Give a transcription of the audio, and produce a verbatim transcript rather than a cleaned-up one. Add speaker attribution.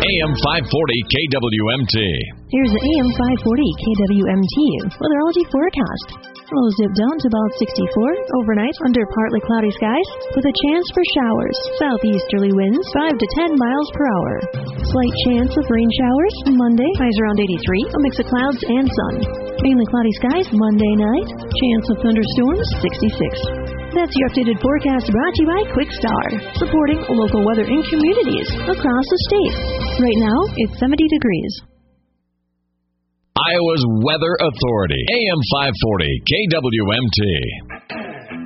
Speaker 1: A M five forty K W M T.
Speaker 2: Here's the A M five forty K W M T weatherology forecast. Lows dip down to about sixty-four overnight under partly cloudy skies with a chance for showers. Southeasterly winds five to ten miles per hour. Slight chance of rain showers Monday, highs around eighty-three, a mix of clouds and sun. Mainly cloudy skies Monday night, chance of thunderstorms sixty-six. That's your updated forecast brought to you by Quickstar, supporting local weather in communities across the state. Right now, it's seventy degrees.
Speaker 1: Iowa's Weather Authority, A M five forty K W M T.